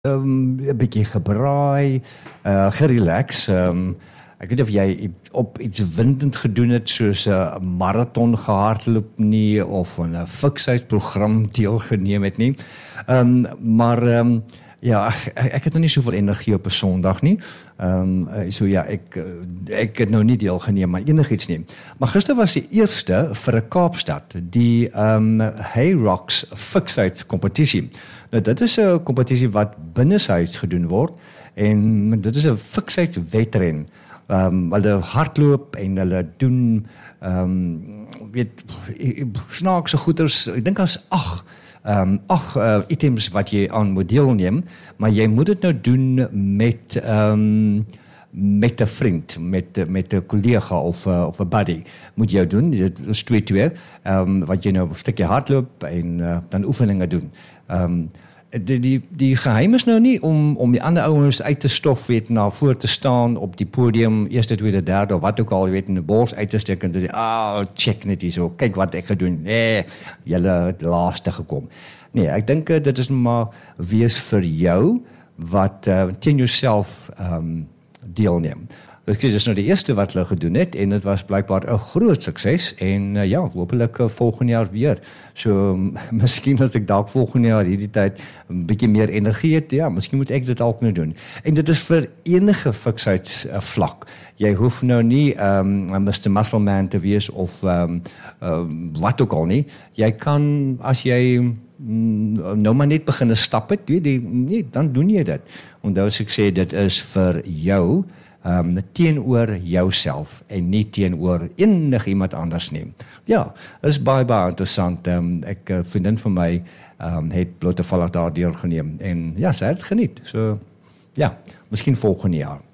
'n bietjie gebraai, gerelax. Ek weet nie of jy op iets windend gedoen het, soos 'n marathon gehardloop nie, of aan 'n fiksheidsprogram deelgeneem het nie. Ja, ek het nog nie soveel energie op 'n Sondag nie. So ja, ek het nou nie deelgeneem aan enigiets nie. Maar gister was die eerste vir 'n Kaapstad, die Hay-Rocks fiksheidskompetisie. Nou dit is 'n kompetisie wat binneshuis gedoen word, en dit is 'n fiksheidswedren. Hulle hardloop en hulle doen snaakse goeders. Ek dink as 8 items wat jy aan moet deelneem, maar jy moet dit nou doen met 'n vriend, met 'n kollega of 'n buddy. Moet jy doen, dit is 2-2, wat jy nou 'n stukkie hardloop en dan oefeninge doen. Die geheim is nou nie om die ander ouens uit te stof, na voor te staan op die podium, eerste, tweede, derde, of wat ook al, in die bors uit te steek en te sê, check net hier so, kyk wat ek gedoen. Nee, julle het laaste gekom. Nee, ek dink dit is maar wees vir jou wat teen jouself deelneem. Dit is nou die eerste wat hulle gedoen het, en dit was blykbaar 'n groot sukses, en ja, hopelik volgende jaar weer. So, miskien as ek dalk volgende jaar hierdie tyd 'n bietjie meer energie het, ja, miskien moet ek dit ook nou doen. En dit is vir enige fiksheidsvlak. Jy hoef nou nie Mr. Muscle Man te wees, of wat ook al nie. Jy kan, as jy nou maar net begin stap het, dan doen jy dit. Onthou as ek sê, dit is vir jou, teenoor jouself en nie teenoor enigiemand anders nie. Ja, is baie interessant. Ek vriendin van my het bloot toevallig daar deelgeneem, en ja, sy het geniet. So ja, miskien volgende jaar.